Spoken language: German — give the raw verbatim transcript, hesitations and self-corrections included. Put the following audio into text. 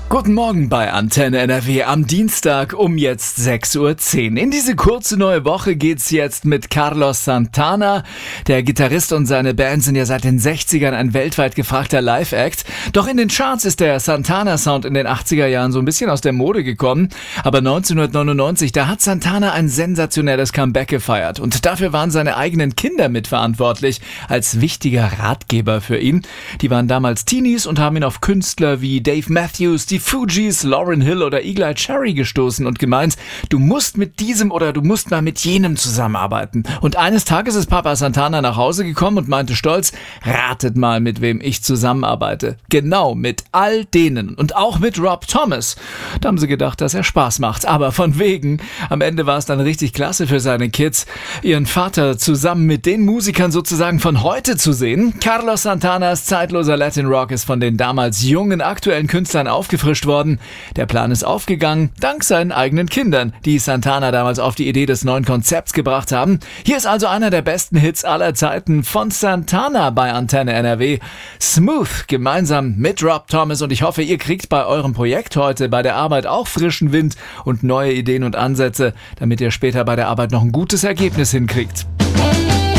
Guten Morgen bei Antenne N R W am Dienstag um jetzt sechs Uhr zehn. In diese kurze neue Woche geht's jetzt mit Carlos Santana. Der Gitarrist und seine Band sind ja seit den sechzigern ein weltweit gefragter Live-Act. Doch in den Charts ist der Santana-Sound in den achtziger Jahren so ein bisschen aus der Mode gekommen. Aber neunzehnhundertneunundneunzig, da hat Santana ein sensationelles Comeback gefeiert. Und dafür waren seine eigenen Kinder mitverantwortlich, als wichtiger Ratgeber für ihn. Die waren damals Teenies und haben ihn auf Künstler wie Dave Matthews, die Fugees, Lauryn Hill oder Eagle Eye Cherry gestoßen und gemeint, du musst mit diesem oder du musst mal mit jenem zusammenarbeiten. Und eines Tages ist Papa Santana nach Hause gekommen und meinte stolz, ratet mal, mit wem ich zusammenarbeite. Genau, mit all denen und auch mit Rob Thomas. Da haben sie gedacht, dass er Spaß macht. Aber von wegen, am Ende war es dann richtig klasse für seine Kids, ihren Vater zusammen mit den Musikern sozusagen von heute zu sehen. Carlos Santanas zeitloser Latin Rock ist von den damals jungen, aktuellen Künstlern aufgefrischt worden. Der Plan ist aufgegangen, dank seinen eigenen Kindern, die Santana damals auf die Idee des neuen Konzepts gebracht haben. Hier ist also einer der besten Hits aller Zeiten von Santana bei Antenne N R W. Smooth, gemeinsam mit Rob Thomas, und ich hoffe, ihr kriegt bei eurem Projekt heute bei der Arbeit auch frischen Wind und neue Ideen und Ansätze, damit ihr später bei der Arbeit noch ein gutes Ergebnis hinkriegt.